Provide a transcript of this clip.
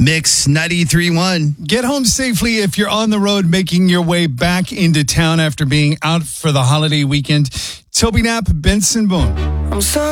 Mix 93.1. Get home safely if you're on the road making your way back into town after being out for the holiday weekend. Toby Knapp, Benson Boone. I'm sorry.